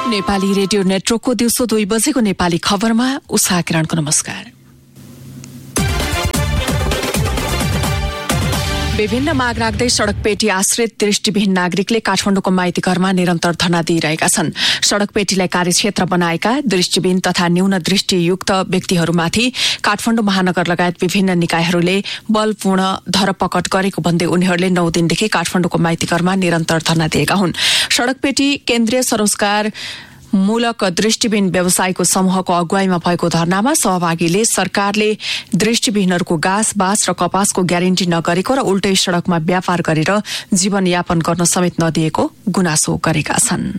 Nepali radio नेटवर्कको दिउँसो 2 बजेको नेपाली खबरमा उषा किरणको नमस्कार। विभिन्न माग राख्दै सड़क पेटी आश्रित दृष्टिविहीन नागरिकले काठमाडौँको माइती घरमा निरन्तर धरना दिइरहेका छन्। सड़क पेटीलाई कार्यक्षेत्र बनाएका दृष्टिविहीन तथा न्यून दृष्टियुक्त व्यक्तिहरूमाथि काठमाडौँ महानगर लगायत विभिन्न निकायहरूले बलपूर्ण धरपकड गरेको भन्दै उनीहरूले 9 दिनदेखि काठमाडौँको माइती घरमा निरन्तर धरना दिएका हुन्। सड़क पेटी केन्द्रीय स्वरोजगार मूलक दृष्टिविहीन व्यवसायको समूहको अगुवाईमा भएको धरनामा सहभागीले सरकारले दृष्टिविहीनहरूको घाँस बाँस र कपासको ग्यारेन्टी नगरेको र उल्टै सड़कमा व्यापार गरेर जीवनयापन गर्न समेत नदिएको गुनासो गरेका छन्।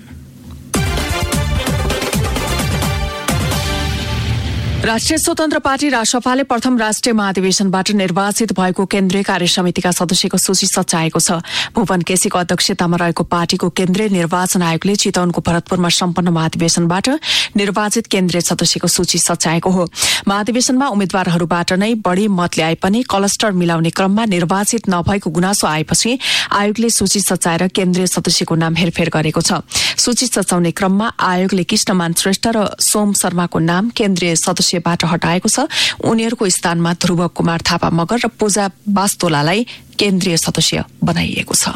राष्ट्रिय स्वतन्त्र पार्टी रासपाले प्रथम राष्ट्रिय महाधिवेशनबाट निर्वाचित भएको केन्द्रीय कार्य समितिका सदस्यको सूची सच्याएको छ। भुवन केसीको अध्यक्षतामा रहेको पार्टीको केन्द्रीय निर्वाचन आयोगले चितवनको भरतपुरमा सम्पन्न महाधिवेशनबाट निर्वाचित केन्द्रीय सदस्यको सूची सच्याएको हो। महाधिवेशनमा उम्मेद्वारहरूबाट नै बढ़ी मत ल्याए पनि क्लस्टर मिलाउने क्रममा निर्वाचित नभएको गुनासो आएपछि आयोगले सूची सच्याएर केन्द्रीय सदस्यको नाम हेरफेर गरेको छ। सूची सच्याउने क्रममा आयोगले कृष्णमान श्रेष्ठ र सोम शर्माको नाम केन्द्रीय सदस्यबाट हटाएको छ। उनीहरूको स्थानमा ध्रुव कुमार थापा मगर र पूजा बास्तोलालाई केन्द्रीय सदस्य बनाइएको छ।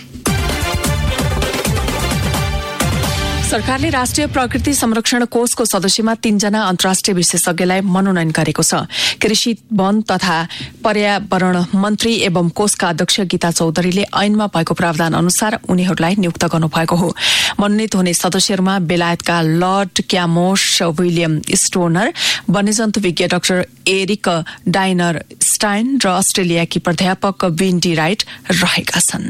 सरकारले राष्ट्रिय प्रकृति संरक्षण कोषको सदस्यमा 3 जना अन्तर्राष्ट्रिय विशेषज्ञलाई मनोनयन गरेको छ। कृषि वन तथा पर्यावरण मन्त्री एवं कोषका अध्यक्ष गीता चौधरीले ऐनमा भएको प्रावधान अनुसार उनीहरूलाई नियुक्त गर्नुभएको हो। मनोनित हुने सदस्यहरूमा बेलायतका लर्ड क्यामोस विलियम स्टोनर, वन्यजन्तु विज्ञ डाक्टर एरिक डाइनर स्टाइन र अस्ट्रेलियाकी प्राध्यापक विन्डी राइट रहेका छन्।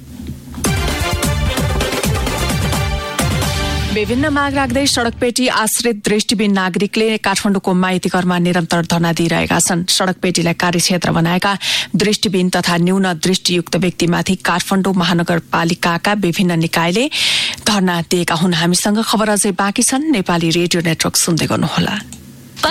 विभिन्न माग राख्दै सड़क पेटी आश्रित दृष्टिविहीन नागरिकले काठमाडौँको माइती घरमा निरन्तर धरना दिइरहेका छन्। सड़क पेटीलाई कार्यक्षेत्र बनाएका दृष्टिविहीन तथा न्यून दृष्टियुक्त व्यक्तिमाथि काठमाडौँ महानगरपालिकाका विभिन्न निकायले धरना दिएका हुन्। हामीसँग खबर अझै बाँकी छन्। नेपाली रेडियो नेटवर्क सुन्दै गर्नुहोला।